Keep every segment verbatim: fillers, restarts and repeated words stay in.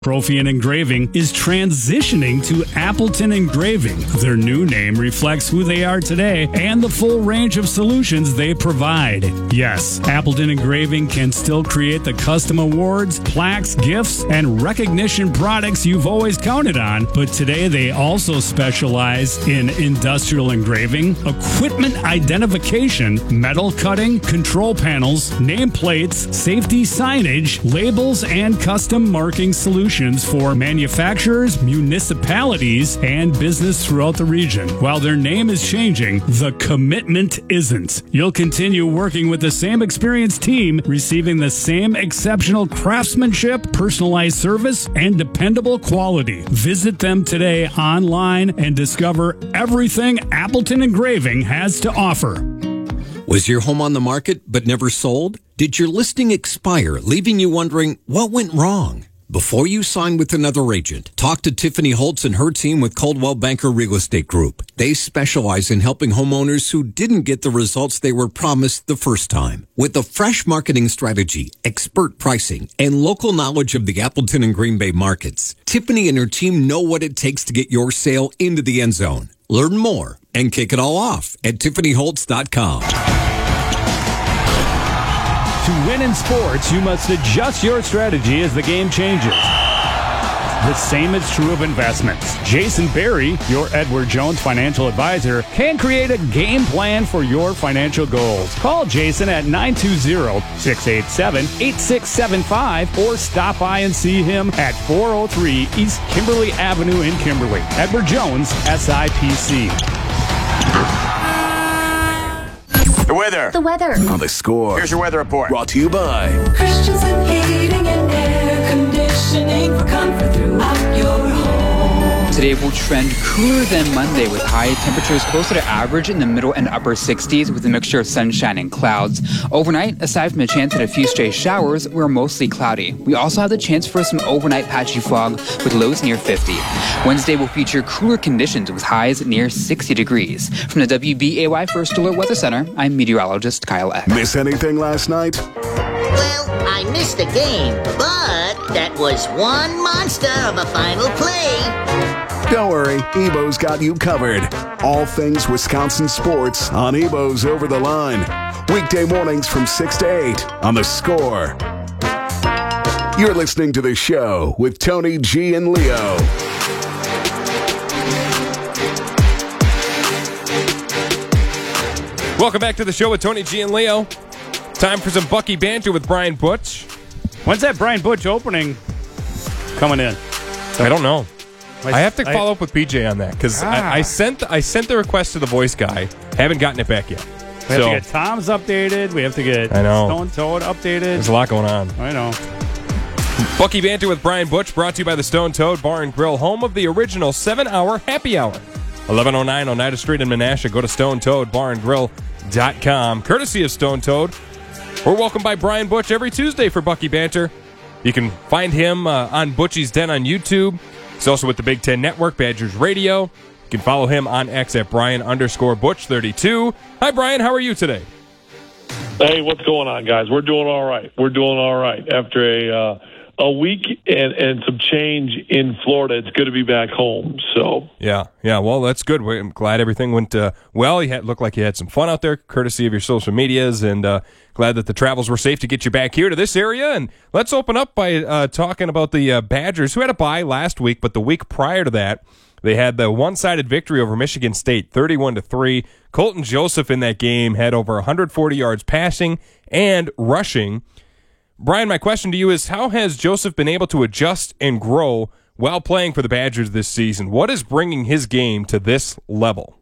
Profian Engraving is transitioning to Appleton Engraving. Their new name reflects who they are today and the full range of solutions they provide. Yes, Appleton Engraving can still create the custom awards, plaques, gifts, and recognition products you've always counted on, but today they also specialize in industrial engraving, equipment identification, metal cutting, control panels, nameplates, safety signage, labels, and custom marking solutions for manufacturers, municipalities, and business throughout the region. While their name is changing, the commitment isn't. You'll continue working with the same experienced team, receiving the same exceptional craftsmanship, personalized service, and dependable quality. Visit them today online and discover everything Appleton Engraving has to offer. Was your home on the market but never sold? Did your listing expire, leaving you wondering what went wrong? Before you sign with another agent, talk to Tiffany Holtz and her team with Coldwell Banker Real Estate Group. They specialize in helping homeowners who didn't get the results they were promised the first time. With a fresh marketing strategy, expert pricing, and local knowledge of the Appleton and Green Bay markets, Tiffany and her team know what it takes to get your sale into the end zone. Learn more and kick it all off at Tiffany Holtz dot com. To win in sports, you must adjust your strategy as the game changes. The same is true of investments. Jason Berry, your Edward Jones financial advisor, can create a game plan for your financial goals. Call Jason at nine two zero, six eight seven, eight six seven five or stop by and see him at four oh three East Kimberly Avenue in Kimberly. Edward Jones, S I P C. The weather. The weather. On The Score. Here's your weather report. Brought to you by Christensen Heating and Air Conditioning for comfort throughout your home. Today will trend cooler than Monday with high temperatures closer to average in the middle and upper sixties with a mixture of sunshine and clouds. Overnight, aside from the chance at a few stray showers, we're mostly cloudy. We also have the chance for some overnight patchy fog with lows near fifty. Wednesday will feature cooler conditions with highs near sixty degrees. From the W B A Y First Alert Weather Center, I'm meteorologist Kyle Eck. Miss anything last night? Well, I missed a game, but that was one monster of a final play. Don't worry, Ebo's got you covered. All things Wisconsin sports on Ebo's Over the Line. Weekday mornings from six to eight on The Score. You're listening to The Show with Tony G and Leo. Welcome back to The Show with Tony G and Leo. Time for some Bucky banter with Brian Butch. When's that Brian Butch opening coming in? I don't know. I, I have to I, follow up with P J on that because ah. I, I sent I sent the request to the voice guy. Haven't gotten it back yet. We so, have to get Tom's updated. We have to get I know. Stone Toad updated. There's a lot going on. I know. Bucky banter with Brian Butch brought to you by the Stone Toad Bar and Grill, home of the original seven-hour happy hour. eleven oh nine Oneida Street in Menasha. Go to stone toad bar and grill dot com. Courtesy of Stone Toad. We're welcomed by Brian Butch every Tuesday for Bucky Banter. You can find him uh, on Butchie's Den on YouTube. He's also with the Big Ten Network, Badgers Radio. You can follow him on X at Brian underscore Butch thirty-two. Hi, Brian. How are you today? Hey, what's going on, guys? We're doing all right. We're doing all right. After a uh, a week and, and some change in Florida, it's good to be back home. So yeah, yeah. Well, that's good. I'm glad everything went uh, well. You had, looked like you had some fun out there, courtesy of your social medias, and uh, glad that the travels were safe to get you back here to this area. And let's open up by uh, talking about the uh, Badgers, who had a bye last week, but the week prior to that, they had the one-sided victory over Michigan State, thirty-one to three. Colton Joseph in that game had over one hundred forty yards passing and rushing. Brian, my question to you is, how has Joseph been able to adjust and grow while playing for the Badgers this season? What is bringing his game to this level?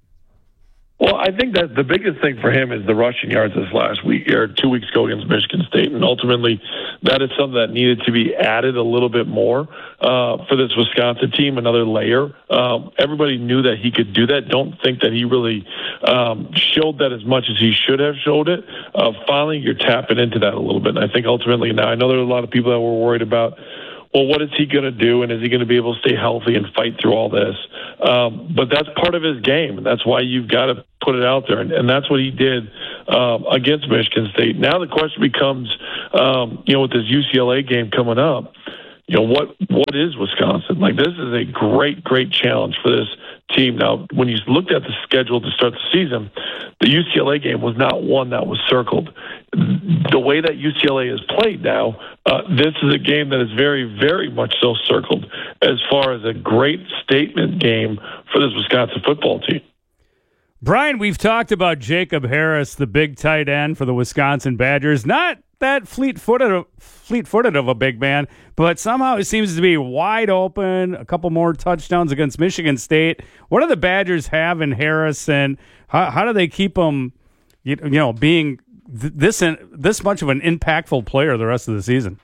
Well, I think that the biggest thing for him is the rushing yards this last week or two weeks ago against Michigan State, and ultimately that is something that needed to be added a little bit more uh, for this Wisconsin team, another layer. Um, everybody knew that he could do that. Don't think that he really um, showed that as much as he should have showed it. Uh, finally, you're tapping into that a little bit, and I think ultimately now I know there are a lot of people that were worried about, well, what is he going to do, and is he going to be able to stay healthy and fight through all this? Um, but that's part of his game, and that's why you've got to put it out there, and, and that's what he did um, against Michigan State. Now the question becomes, um, you know, with this U C L A game coming up, you know, what what is Wisconsin? Like, this is a great, great challenge for this team. Now, when you looked at the schedule to start the season, the U C L A game was not one that was circled. The way that U C L A is played now, uh, this is a game that is very, very much so circled as far as a great statement game for this Wisconsin football team. Brian, we've talked about Jacob Harris, the big tight end for the Wisconsin Badgers. Not that fleet-footed, fleet-footed of a big man, but somehow it seems to be wide open. A couple more touchdowns against Michigan State. What do the Badgers have in Harris, and how, how do they keep him, you, you know, being th- this this much of an impactful player the rest of the season?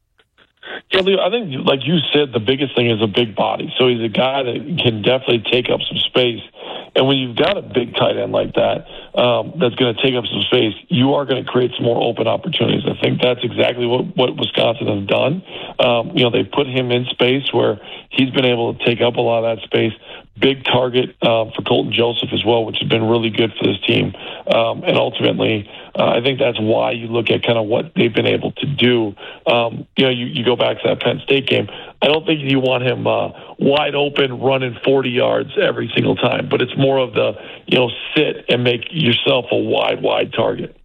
Yeah, Leo, I think, like you said, the biggest thing is a big body. So he's a guy that can definitely take up some space. And when you've got a big tight end like that, um, that's going to take up some space, you are going to create some more open opportunities. I think that's exactly what, what Wisconsin has done. Um, you know, they put him in space where he's been able to take up a lot of that space. Big target uh, for Colton Joseph as well, which has been really good for this team. Um, and ultimately, uh, I think that's why you look at kind of what they've been able to do. Um, you know, you, you go back to that Penn State game. I don't think you want him uh, wide open running forty yards every single time, but it's more of the, you know, sit and make yourself a wide, wide target.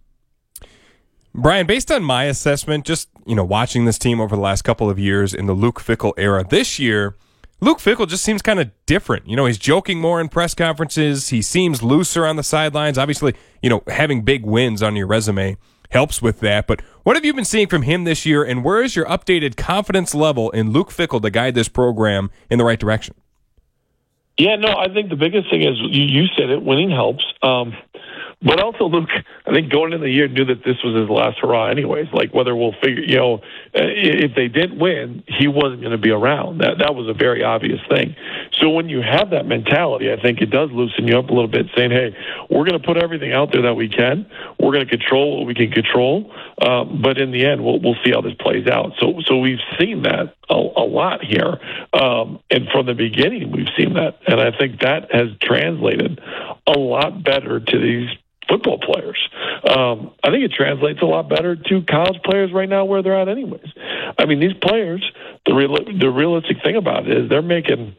Brian, based on my assessment, just, you know, watching this team over the last couple of years in the Luke Fickell era, this year, Luke Fickell just seems kind of different. You know, he's joking more in press conferences. He seems looser on the sidelines. Obviously, you know, having big wins on your resume helps with that. But what have you been seeing from him this year, and where is your updated confidence level in Luke Fickell to guide this program in the right direction? Yeah, no, I think the biggest thing is, you, you said it, winning helps. Um, but also, Luke, I think going into the year knew that this was his last hurrah anyways. Like, whether we'll figure, you know, if they didn't win, he wasn't going to be around. That that was a very obvious thing. So when you have that mentality, I think it does loosen you up a little bit, saying, hey, we're going to put everything out there that we can. We're going to control what we can control. Um, but in the end, we'll, we'll see how this plays out. So, so we've seen that a, a lot here. Um, and from the beginning, we've seen that. And I think that has translated a lot better to these football players. Um, I think it translates a lot better to college players right now where they're at anyways. I mean, these players, the real, the realistic thing about it is they're making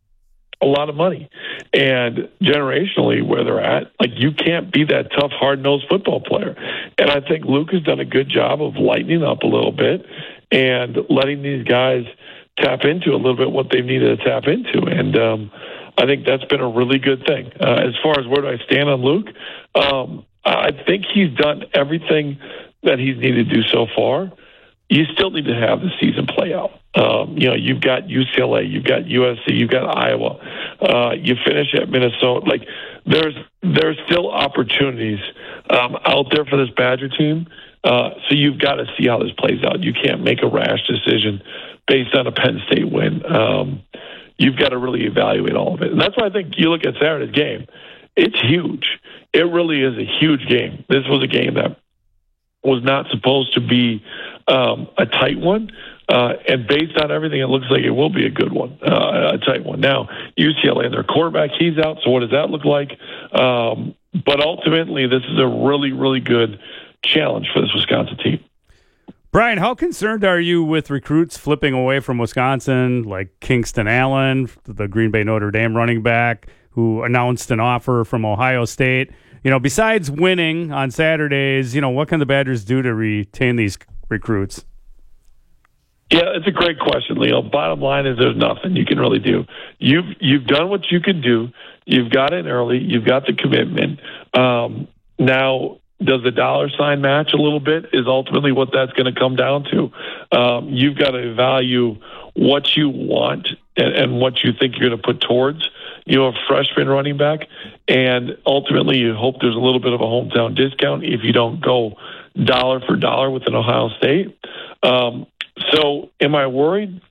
a lot of money. And generationally where they're at, like, you can't be that tough, hard-nosed football player. And I think Luke has done a good job of lightening up a little bit and letting these guys tap into a little bit what they've needed to tap into. And um, I think that's been a really good thing. Uh, as far as where do I stand on Luke, um, I think he's done everything that he's needed to do so far. You still need to have the season play out. Um, you know, you've got U C L A, you've got U S C, you've got Iowa. Uh, you finish at Minnesota. Like, there's there's still opportunities um, out there for this Badger team. Uh, so you've got to see how this plays out. You can't make a rash decision based on a Penn State win. Um, you've got to really evaluate all of it. And that's why I think you look at Saturday's game. It's huge. It really is a huge game. This was a game that was not supposed to be um, a tight one. Uh, and based on everything, it looks like it will be a good one, uh, a tight one. Now, U C L A and their quarterback, he's out, so what does that look like? Um, but ultimately, this is a really, really good challenge for this Wisconsin team. Brian, how concerned are you with recruits flipping away from Wisconsin, like Kingston Allen, the Green Bay Notre Dame running back, who announced an offer from Ohio State? You know, besides winning on Saturdays, you know, what can the Badgers do to retain these recruits? Yeah, it's a great question, Leo. Bottom line is there's nothing you can really do. You've you've done what you can do. You've got in early. You've got the commitment. Um, now, does the dollar sign match a little bit is ultimately what that's going to come down to. Um, you've got to value what you want and, and what you think you're going to put towards, you know, a freshman running back. And ultimately, you hope there's a little bit of a hometown discount if you don't go dollar for dollar with an Ohio State. Um, So, am I worried?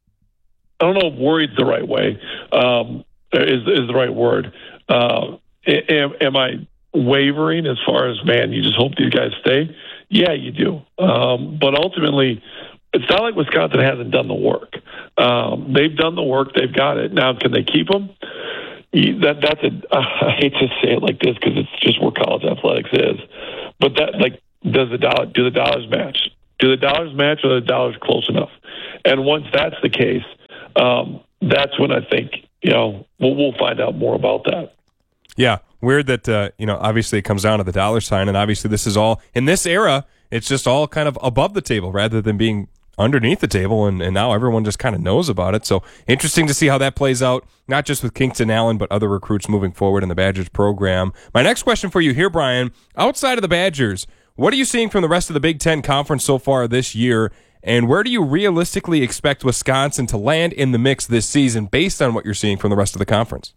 I don't know if worried's the right way, um, is is the right word. Uh, am, am I wavering as far as, man, you just hope these guys stay? Yeah, you do. Um, but ultimately, it's not like Wisconsin hasn't done the work. Um, they've done the work. They've got it. Now, can they keep them? That that's a. I hate to say it like this because it's just where college athletics is. But that, like, does the dollar do the dollars match? Do the dollars match or are the dollars close enough? And once that's the case, um, that's when I think, you know, we'll, we'll find out more about that. Yeah, weird that, uh, you know, obviously it comes down to the dollar sign, and obviously this is all, in this era, it's just all kind of above the table rather than being underneath the table, and, and now everyone just kind of knows about it. So interesting to see how that plays out, not just with Kingston Allen, but other recruits moving forward in the Badgers program. My next question for you here, Brian, outside of the Badgers, what are you seeing from the rest of the Big Ten Conference so far this year, and where do you realistically expect Wisconsin to land in the mix this season based on what you're seeing from the rest of the conference?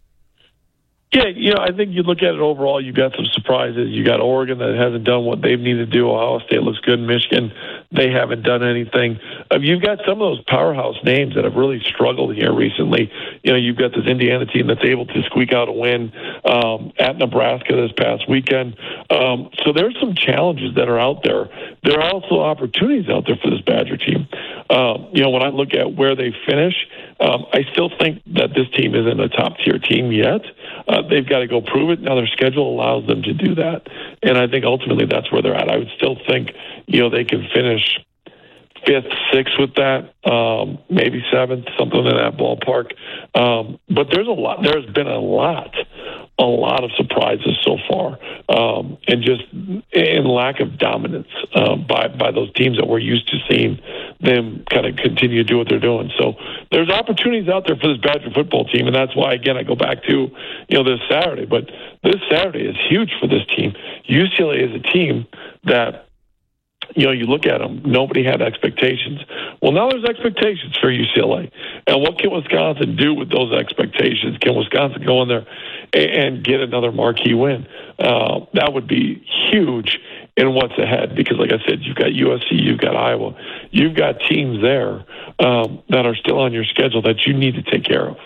Yeah, you know, I think you look at it overall, you've got some surprises. You got Oregon that hasn't done what they've needed to do. Ohio State looks good. Michigan, they haven't done anything. Um, you've got some of those powerhouse names that have really struggled here recently. You know, you've got this Indiana team that's able to squeak out a win um, at Nebraska this past weekend. Um, so there's some challenges that are out there. There are also opportunities out there for this Badger team. Um, you know, when I look at where they finish, um, I still think that this team isn't a top-tier team yet. Uh, they've got to go prove it. Now their schedule allows them to do that, and I think ultimately that's where they're at. I would still think, you know, they can finish fifth, sixth with that, um, maybe seventh, something in that ballpark. Um, but there's a lot. There's been a lot, a lot of surprises so far, um, and just in lack of dominance uh, by by those teams that we're used to seeing them kind of continue to do what they're doing. So there's opportunities out there for this Badger football team, and that's why, again, I go back to, you know, this Saturday. But this Saturday is huge for this team. U C L A is a team that, you know, you look at them, nobody had expectations. Well, now there's expectations for U C L A. And what can Wisconsin do with those expectations? Can Wisconsin go in there and get another marquee win? Uh, that would be huge in what's ahead because, like I said, you've got U S C, you've got Iowa. You've got teams there um, that are still on your schedule that you need to take care of.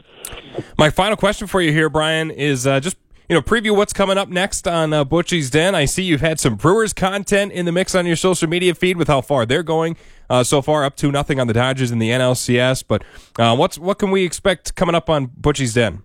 My final question for you here, Brian, is uh, just You know, preview what's coming up next on uh, Butchie's Den. I see you've had some Brewers content in the mix on your social media feed with how far they're going uh, so far, up to nothing on the Dodgers in the N L C S. But uh, what's what can we expect coming up on Butchie's Den?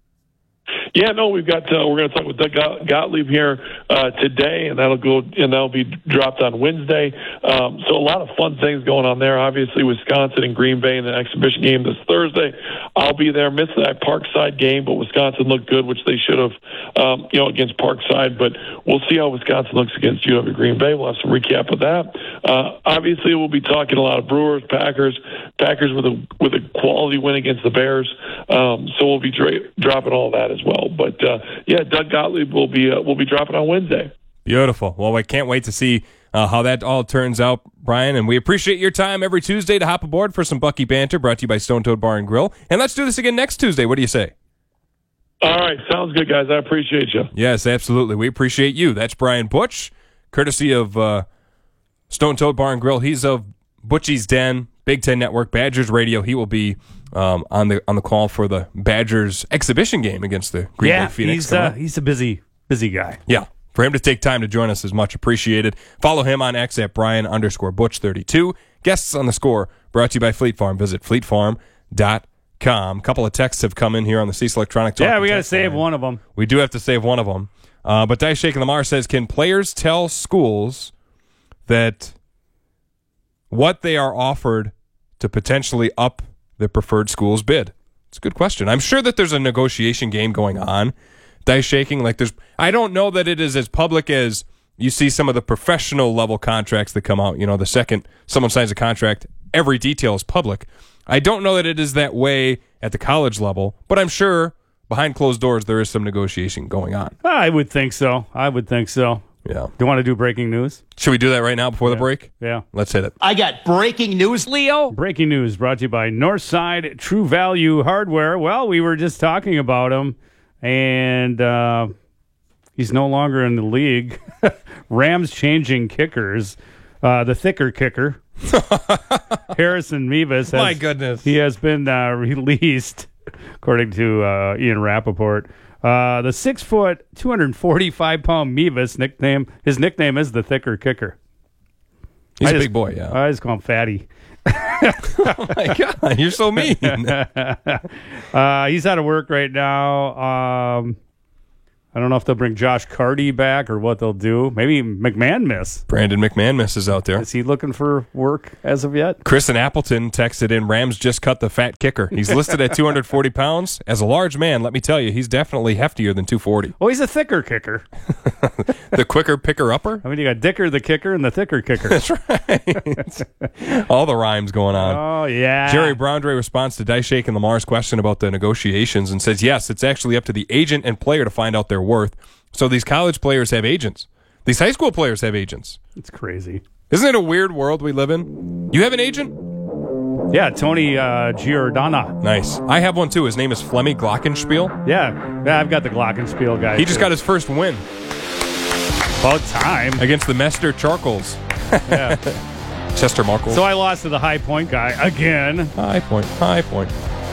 Yeah, no, we've got. Uh, we're going to talk with Doug Gottlieb here uh, today, and that'll go and that'll be dropped on Wednesday. Um, so a lot of fun things going on there. Obviously, Wisconsin and Green Bay in the exhibition game this Thursday. I'll be there. Missed that Parkside game, but Wisconsin looked good, which they should have, um, you know, against Parkside. But we'll see how Wisconsin looks against U W Green Bay. We'll have some recap of that. Uh, obviously, we'll be talking a lot of Brewers, Packers, Packers with a with a quality win against the Bears. Um, so we'll be dra- dropping all that as well. But uh, yeah, Doug Gottlieb will be uh, will be dropping on Wednesday. Beautiful. Well, I can't wait to see uh, how that all turns out, Brian. And we appreciate your time every Tuesday to hop aboard for some Bucky banter. Brought to you by Stone Toad Bar and Grill. And let's do this again next Tuesday. What do you say? All right, sounds good, guys. I appreciate you. Yes, absolutely. We appreciate you. That's Brian Butch, courtesy of uh, Stone Toad Bar and Grill. He's of Butchie's Den, Big Ten Network, Badgers Radio. He will be um, on the on the call for the Badgers exhibition game against the Green yeah, Bay Phoenix. He's, uh, he's a busy, busy guy. Yeah. For him to take time to join us is much appreciated. Follow him on X at Brian underscore Butch thirty-two. Guests on the Score brought to you by Fleet Farm. Visit fleet farm dot com. A couple of texts have come in here on the Cecil Electronic Talk. Yeah, we got to save line. one of them. We do have to save one of them. Uh, but Dice Shaking Lamar says, can players tell schools that what they are offered to potentially up their preferred school's bid? It's a good question. I'm sure that there's a negotiation game going on. Dice shaking, like there's, I don't know that it is as public as you see some of the professional level contracts that come out. You know, the second someone signs a contract, every detail is public. I don't know that it is that way at the college level, but I'm sure behind closed doors there is some negotiation going on. I would think so. I would think so. Yeah. Do you want to do breaking news? Should we do that right now before yeah. the break? Yeah. Let's hit it. I got breaking news, Leo. Breaking news brought to you by Northside True Value Hardware. Well, we were just talking about him, and uh, he's no longer in the league. Rams changing kickers. Uh, the thicker kicker, Harrison Mevis. Has, My goodness. He has been uh, released, according to uh, Ian Rappaport. Uh, the six foot, two hundred forty-five pound Mevis nickname. His nickname is the thicker kicker. He's I a just, big boy, yeah. I just call him Fatty. Oh my God, you're so mean. uh, he's out of work right now. Um, I don't know if they'll bring Josh Carty back or what they'll do. Maybe McManus. Brandon McManus is out there. Is he looking for work as of yet? Kristen Appleton texted in, Rams just cut the fat kicker. He's listed at two hundred forty pounds. As a large man, let me tell you, he's definitely heftier than two forty. Oh, he's a thicker kicker. The quicker picker-upper? I mean, you got Dicker the kicker and the thicker kicker. That's right. All the rhymes going on. Oh, yeah. Jerry Browndrae responds to Dyshake and Lamar's question about the negotiations and says, yes, it's actually up to the agent and player to find out their worth. So these college players have agents. These high school players have agents. It's crazy. Isn't it a weird world we live in? You have an agent? Yeah, Tony uh, Giordana. Nice. I have one too. His name is Flemmy Glockenspiel. Yeah, yeah, I've got the Glockenspiel guy. He just too. got his first win. About time. Against the Mester Charcoals. Yeah. Chester Markles. So I lost to the High Point guy again. High Point, High Point.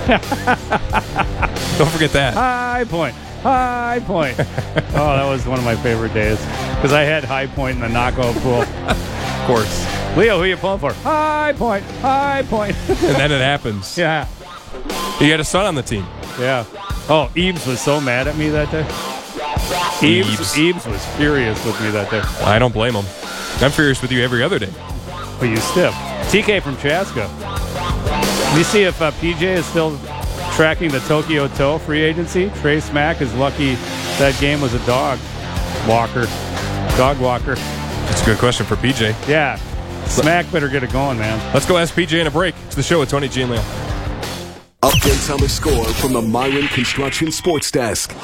Don't forget that. High Point, High Point. Oh, that was one of my favorite days because I had High Point in the knockout pool. Of course. Leo, who you pulling for? High Point, High Point. And then it happens. Yeah. You had a son on the team. Yeah. Oh, Eames was so mad at me that day. Eames, Eames. Eames was furious with me that day. I don't blame him. I'm furious with you every other day. But you stiff. T K from Chaska. Let me see if uh, P J is still tracking the Tokyo Toe free agency. Trey Smack is lucky that game was a dog walker. Dog walker. That's a good question for P J. Yeah. Smack better get it going, man. Let's go ask P J in a break. It's the show with Tony G and Leo. Updates on the score from the Myron Construction Sports Desk.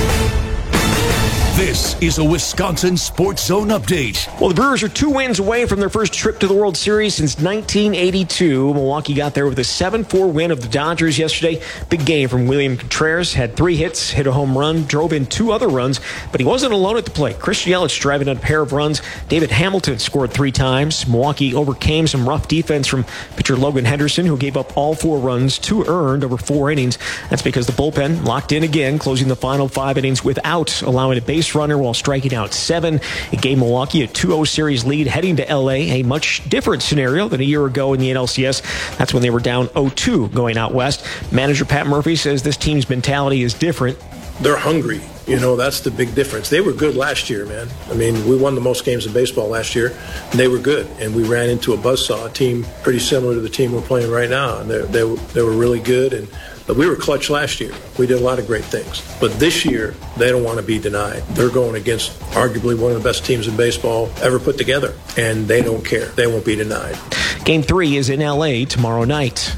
This is a Wisconsin Sports Zone update. Well, the Brewers are two wins away from their first trip to the World Series since nineteen eighty-two. Milwaukee got there with a seven four win of the Dodgers yesterday. Big game from William Contreras. Had three hits, hit a home run, drove in two other runs, but he wasn't alone at the plate. Christian Yelich driving in a pair of runs. David Hamilton scored three times. Milwaukee overcame some rough defense from pitcher Logan Henderson, who gave up all four runs, two earned over four innings. That's because the bullpen locked in again, closing the final five innings without allowing a base runner while striking out seven. It gave Milwaukee a two oh series lead heading to L A, a much different scenario than a year ago in the N L C S. That's when they were down oh two going out west. Manager Pat Murphy says this team's mentality is different. They're hungry. You know, that's the big difference. They were good last year, man. I mean, we won the most games in baseball last year, and they were good. And we ran into a buzzsaw, a team pretty similar to the team we're playing right now. And they, they, they were really good. And but we were clutch last year. We did a lot of great things. But this year, they don't want to be denied. They're going against arguably one of the best teams in baseball ever put together. And they don't care. They won't be denied. Game three is in L A tomorrow night.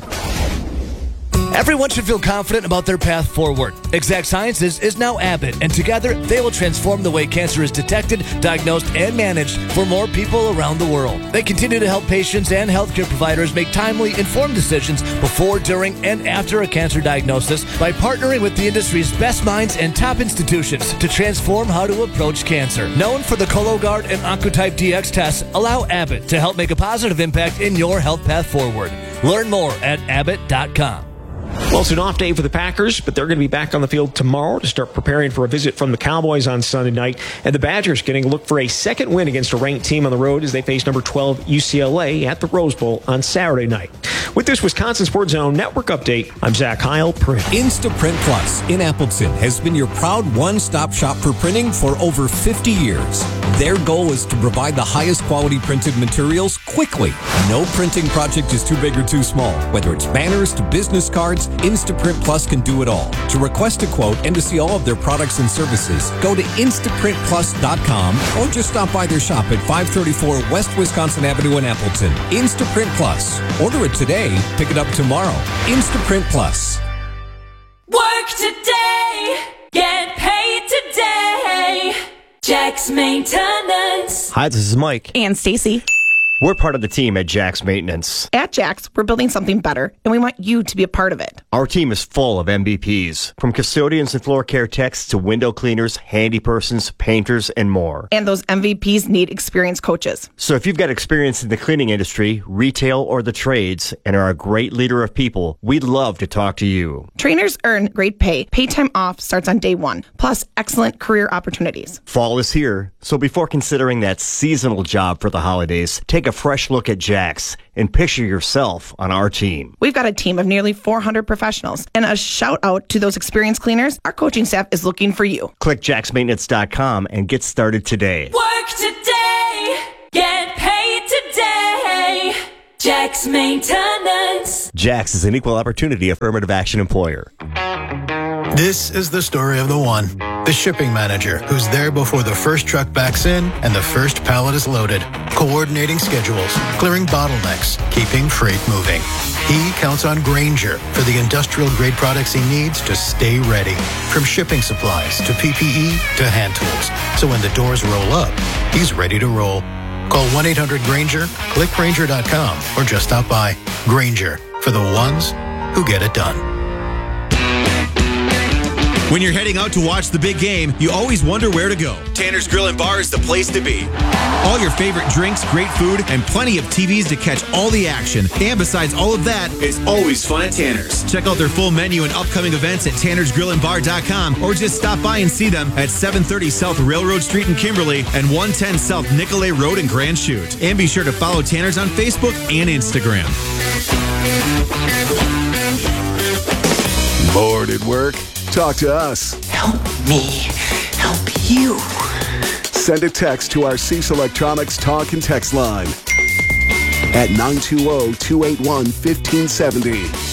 Everyone should feel confident about their path forward. Exact Sciences is now Abbott, and together they will transform the way cancer is detected, diagnosed, and managed for more people around the world. They continue to help patients and healthcare providers make timely, informed decisions before, during, and after a cancer diagnosis by partnering with the industry's best minds and top institutions to transform how to approach cancer. Known for the Cologuard and Oncotype D X tests, allow Abbott to help make a positive impact in your health path forward. Learn more at abbott dot com. Well, it's an off day for the Packers, but they're going to be back on the field tomorrow to start preparing for a visit from the Cowboys on Sunday night. And the Badgers getting a look for a second win against a ranked team on the road as they face number twelve U C L A at the Rose Bowl on Saturday night. With this Wisconsin Sports Zone Network update, I'm Zach Heil, Print. Instaprint Plus in Appleton has been your proud one-stop shop for printing for over fifty years. Their goal is to provide the highest quality printed materials quickly. No printing project is too big or too small. Whether it's banners to business cards, Instaprint Plus can do it all. To request a quote and to see all of their products and services, go to instaprint plus dot com or just stop by their shop at five thirty-four West Wisconsin Avenue in Appleton. Instaprint Plus. Order it today, pick it up tomorrow. Instaprint Plus. Work today, get paid today. Jack's Maintenance. Hi, this is Mike. And Stacy. We're part of the team at Jack's Maintenance. At Jack's, we're building something better, and we want you to be a part of it. Our team is full of M V Ps, from custodians and floor care techs to window cleaners, handy persons, painters, and more. And those M V Ps need experienced coaches. So if you've got experience in the cleaning industry, retail, or the trades, and are a great leader of people, we'd love to talk to you. Trainers earn great pay. Paid time off starts on day one, plus excellent career opportunities. Fall is here, so before considering that seasonal job for the holidays, take a a fresh look at Jax and picture yourself on our team. We've got a team of nearly four hundred professionals, and a shout out to those experienced cleaners. Our coaching staff is looking for you. Click jax maintenance dot com and get started today. Work today, get paid today. Jax Maintenance. Jax is an equal opportunity affirmative action employer. This is the story of the one, the shipping manager, who's there before the first truck backs in and the first pallet is loaded, coordinating schedules, clearing bottlenecks, keeping freight moving. He counts on Grainger for the industrial-grade products he needs to stay ready, from shipping supplies to P P E to hand tools. So when the doors roll up, he's ready to roll. Call one eight hundred Grainger, click Grainger dot com, or just stop by. Grainger, for the ones who get it done. When you're heading out to watch the big game, you always wonder where to go. Tanner's Grill and Bar is the place to be. All your favorite drinks, great food, and plenty of T Vs to catch all the action. And besides all of that, it's always fun at Tanner's. Check out their full menu and upcoming events at tanners grill and bar dot com, or just stop by and see them at seven thirty South Railroad Street in Kimberly and one ten South Nicolay Road in Grand Chute. And be sure to follow Tanner's on Facebook and Instagram. Bored at work? Talk to us. Help me help you. Send a text to our Cease Electronics talk and text line at nine two zero, two eight one, one five seven zero.